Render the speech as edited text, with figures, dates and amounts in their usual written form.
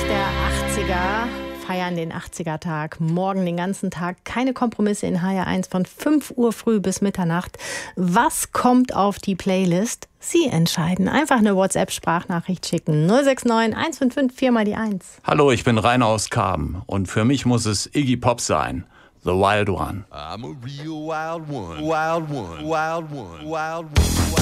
der 80er, feiern den 80er-Tag, morgen den ganzen Tag, keine Kompromisse in HR1 von 5 Uhr früh bis Mitternacht. Was kommt auf die Playlist? Sie entscheiden. Einfach eine WhatsApp-Sprachnachricht schicken. 069 155 4 mal die 1. Hallo, ich bin Rainer aus Karben und für mich muss es Iggy Pop sein. The Wild One. I'm a real wild one. Wild one. Wild one. Wild one.